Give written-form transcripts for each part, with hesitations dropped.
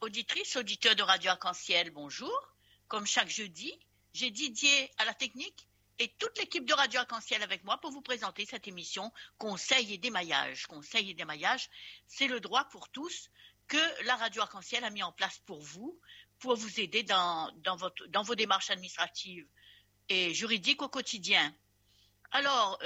Auditrices, auditeurs de Radio Arc-en-Ciel, bonjour. Comme chaque jeudi, j'ai Didier à la technique et toute l'équipe de Radio Arc-en-Ciel avec moi pour vous présenter cette émission Conseil et démaillage. Conseil et démaillage, c'est le droit pour tous que la Radio Arc-en-Ciel a mis en place pour vous aider dans vos démarches administratives et juridiques au quotidien. Alors,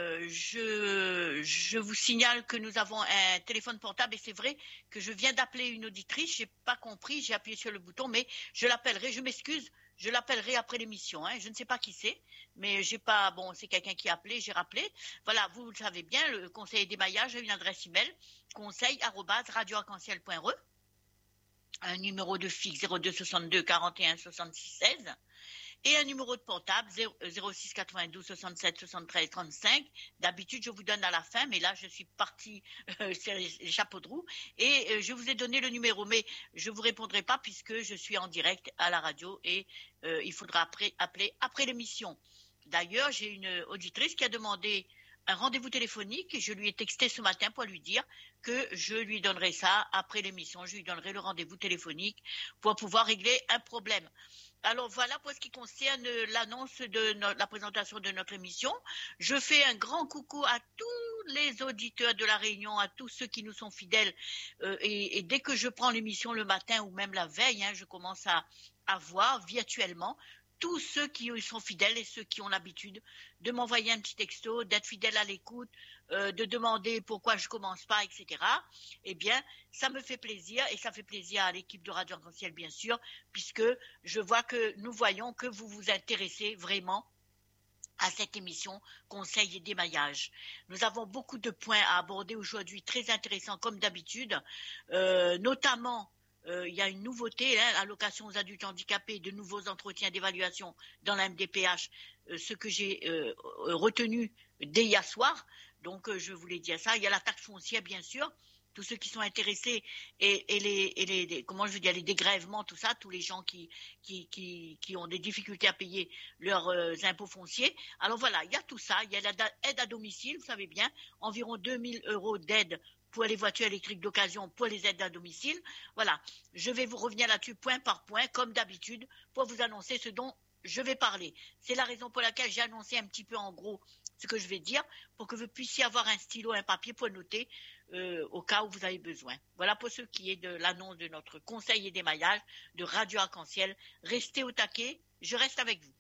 je vous signale que nous avons un téléphone portable et c'est vrai que je viens d'appeler une auditrice, j'ai pas compris, j'ai appuyé sur le bouton, mais je l'appellerai, je m'excuse, je l'appellerai après l'émission, hein. Je ne sais pas qui c'est, mais j'ai pas, bon, c'est quelqu'un qui a appelé, j'ai rappelé. Voilà, vous le savez bien, le conseil d'émaillage a une adresse email, conseil@radioarc-en-ciel.re, un numéro de fixe 02 62 41 66 16. Et un numéro de portable 06 92 67 73 35. D'habitude, je vous donne à la fin, mais là, je suis partie sur les chapeaux de roue et je vous ai donné le numéro, mais je ne vous répondrai pas puisque je suis en direct à la radio et il faudra appeler après l'émission. D'ailleurs, j'ai une auditrice qui a demandé un rendez-vous téléphonique et je lui ai texté ce matin pour lui dire que je lui donnerai ça après l'émission. Je lui donnerai le rendez-vous téléphonique pour pouvoir régler un problème. Alors voilà pour ce qui concerne l'annonce de la présentation de notre émission. Je fais un grand coucou à tous les auditeurs de la Réunion, à tous ceux qui nous sont fidèles. Et dès que je prends l'émission le matin ou même la veille, je commence à voir virtuellement tous ceux qui sont fidèles et ceux qui ont l'habitude de m'envoyer un petit texto, d'être fidèles à l'écoute, de demander pourquoi je commence pas, etc. Eh bien, ça me fait plaisir et ça fait plaisir à l'équipe de Radio Arc-en-Ciel, bien sûr, puisque je vois que nous voyons que vous vous intéressez vraiment à cette émission Conseil et démaillage. Nous avons beaucoup de points à aborder aujourd'hui, très intéressants comme d'habitude, notamment il y a une nouveauté, allocation aux adultes handicapés, de nouveaux entretiens d'évaluation dans la MDPH, ce que j'ai retenu dès hier soir. Donc, je voulais dire ça. Il y a la taxe foncière, bien sûr. Tous ceux qui sont intéressés et les dégrèvements, tout ça, tous les gens qui ont des difficultés à payer leurs impôts fonciers. Alors voilà, il y a tout ça. Il y a l'aide à domicile, vous savez bien, environ 2 000 € d'aide pour les voitures électriques d'occasion, pour les aides à domicile. Voilà, je vais vous revenir là-dessus point par point, comme d'habitude, pour vous annoncer ce dont je vais parler. C'est la raison pour laquelle j'ai annoncé un petit peu en gros ce que je vais dire, pour que vous puissiez avoir un stylo, un papier pour noter au cas où vous avez besoin. Voilà pour ce qui est de l'annonce de notre conseil et démaillage de Radio Arc-en-Ciel. Restez au taquet, je reste avec vous.